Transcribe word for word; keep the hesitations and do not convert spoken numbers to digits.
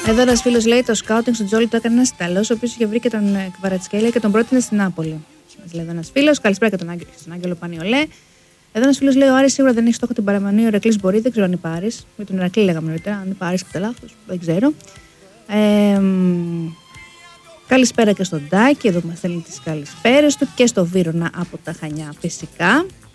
Εδώ ένας φίλος λέει: το σκάουτινγκ στον Τζόλι το έκανε ένας Ιταλός, ο οποίος είχε βρει και τον Κβαρατσχέλια και τον πρότεινε στην Νάπολη. Μας λέει εδώ ένας φίλος. Καλησπέρα και τον Άγγελο, στον Άγγελο Πανιολέ. Εδώ ένας φίλος λέει: ο Άρης σίγουρα δεν έχει στόχο την παραμονή. Ο Ηρακλής μπορεί, δεν ξέρω αν είναι Άρης. Με τον Ηρακλή λέγαμε νωρίτερα. Αν είναι Άρης κατά λάθος, δεν ξέρω. Ε, καλησπέρα και στον Τάκη, εδώ που μας στέλνει τις καλησπέρες του, και στο Βύρωνα από τα Χανιά φυσικά.